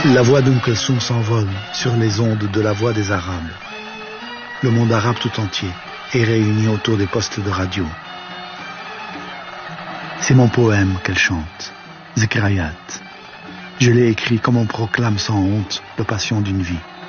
La voix d'Kelsoum s'envole sur les ondes de la voix des Arabes. Le monde arabe tout entier est réuni autour des postes de radio. C'est mon poème qu'elle chante, Zikrayat. Je l'ai écrit comme on proclame sans honte la passion d'une vie.